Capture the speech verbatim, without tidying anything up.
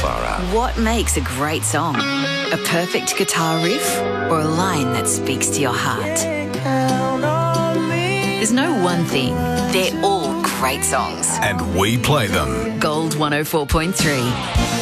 far out. What makes a great song? A perfect guitar riff or a line that speaks to your heart? There's no one thing. They're all great songs. And we play them. Gold one oh four point three.